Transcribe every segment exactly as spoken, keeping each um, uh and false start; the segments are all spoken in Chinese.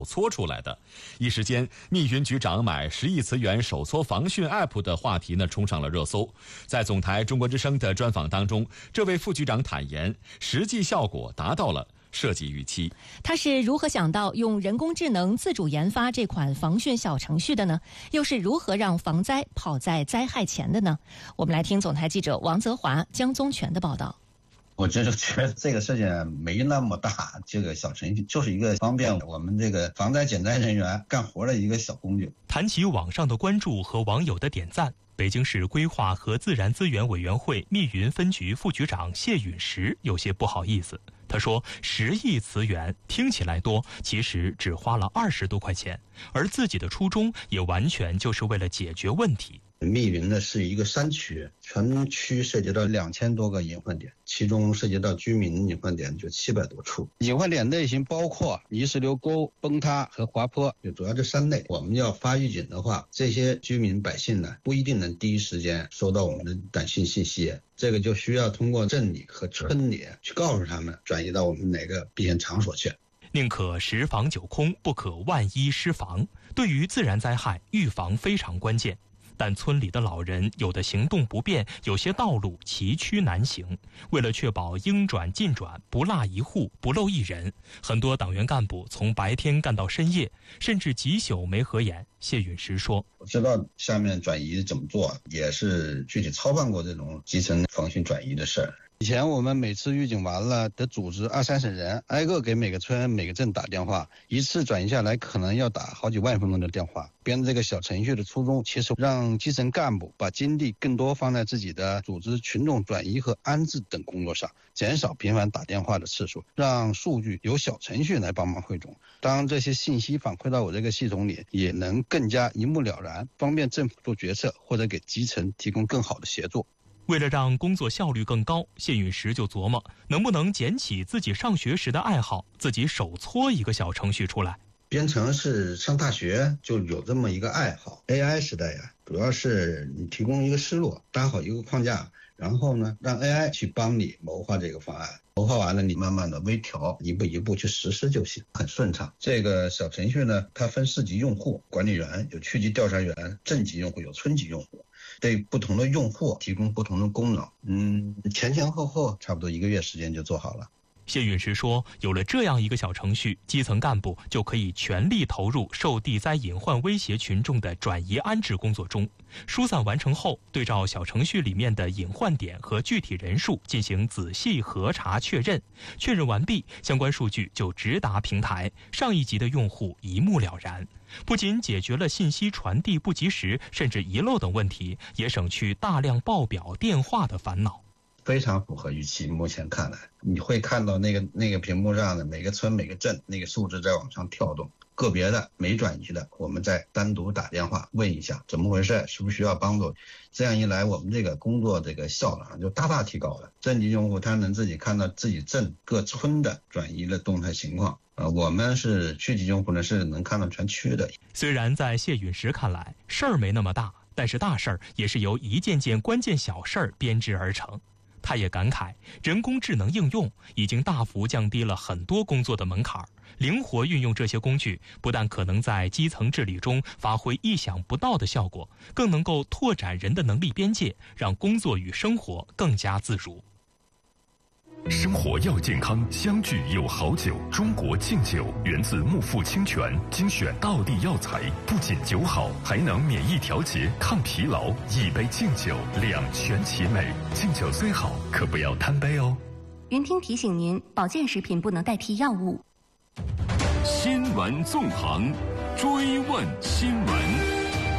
搓出来的。一时间，密云局长买十亿词元手搓防汛 App 的话题呢冲上了热搜。在总台中国之声的专访当中，这位副局长坦言，实际效果达到了设计预期。 他是如何想到用人工智能自主研发这款防汛小程序的呢？又是如何让防灾跑在灾害前的呢？我们来听总台记者王泽华、江宗全的报道。 我真是觉得这个事情没那么大，这个小程序就是一个方便我们这个防灾减灾人员干活的一个小工具。 谈起网上的关注和网友的点赞，北京市规划和自然资源委员会密云分局副局长谢允石有些不好意思。他说，十亿词元听起来多，其实只花了二十多块钱，而自己的初衷也完全就是为了解决问题。 密云呢是一个山区，全区涉及到两千多个隐患点，其中涉及到居民隐患点就七百多处。隐患点类型包括泥石流沟、崩塌和滑坡，就主要这三类。我们要发预警的话，这些居民百姓呢不一定能第一时间收到我们的短信信息，这个就需要通过镇里和村里去告诉他们转移到我们哪个避险场所去。 宁可十防九空，不可万一失防。对于自然灾害，预防非常关键。但村里的老人有的行动不便，有些道路崎岖难行。为了确保应转尽转，不落一户不漏一人，很多党员干部从白天干到深夜，甚至几宿没合眼。谢允石说， 我知道下面转移怎么做，也是具体操办过这种基层防汛转移的事儿。以前我们每次预警完了得组织二三十人，挨个给每个村每个镇打电话，一次转移下来可能要打好几万分钟的电话。编这个小程序的初衷，其实让基层干部把精力更多放在自己的组织群众转移和安置等工作上，减少频繁打电话的次数，让数据由小程序来帮忙汇总。当这些信息反馈到我这个系统里，也能更加一目了然，方便政府做决策或者给基层提供更好的协作。 为了让工作效率更高，谢允石就琢磨能不能捡起自己上学时的爱好，自己手搓一个小程序出来。 编程是上大学就有这么一个爱好。 A I 时代呀，主要是你提供一个思路，搭好一个框架，然后呢让 A I 去帮你谋划这个方案，谋划完了你慢慢的微调，一步一步去实施就行，很顺畅。这个小程序呢，它分四级用户，管理员有区级调查员，镇级用户有村级用户，对不同的用户提供不同的功能。嗯，前前后后差不多一个月时间就做好了。 谢允石说，有了这样一个小程序，基层干部就可以全力投入受地灾隐患威胁群众的转移安置工作中。疏散完成后，对照小程序里面的隐患点和具体人数进行仔细核查确认，确认完毕，相关数据就直达平台，上一级的用户一目了然。不仅解决了信息传递不及时甚至遗漏等问题，也省去大量报表电话的烦恼。 非常符合预期，目前看来你会看到那个那个屏幕上的每个村每个镇那个数字在往上跳动，个别的没转移的我们再单独打电话问一下怎么回事，是不是需要帮助。这样一来，我们这个工作这个效率就大大提高了。镇级用户他能自己看到自己镇各村的转移的动态情况，呃，我们是区级用户呢是能看到全区的。 虽然在谢允石看来事儿没那么大，但是大事儿也是由一件件关键小事儿编织而成。他也感慨，人工智能应用已经大幅降低了很多工作的门槛，灵活运用这些工具，不但可能在基层治理中发挥意想不到的效果，更能够拓展人的能力边界，让工作与生活更加自如。 生活要健康，相聚有好酒。中国敬酒源自木富清泉，精选道地药材，不仅酒好，还能免疫调节、抗疲劳。一杯敬酒，两全其美。敬酒虽好，可不要贪杯哦。 云听提醒您，保健食品不能代替药物。 新闻纵横，追问新闻。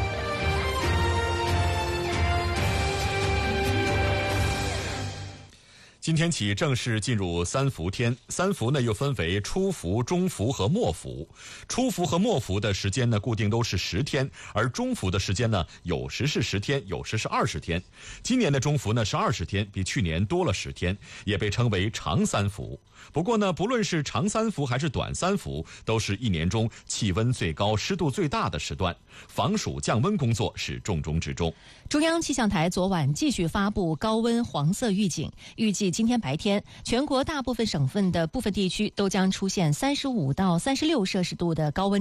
今天起正式进入三伏天，三伏呢又分为初伏、中伏和末伏。初伏和末伏的时间呢固定都是十天，而中伏的时间呢有时是十天，有时是二十天。今年的中伏呢是二十天，比去年多了十天，也被称为长三伏。不过呢，不论是长三伏还是短三伏，都是一年中气温最高、湿度最大的时段，防暑降温工作是重中之重。 中央气象台昨晚继续发布高温黄色预警，预计今天白天，全国大部分省份的部分地区都将出现三十五到三十六摄氏度的高温。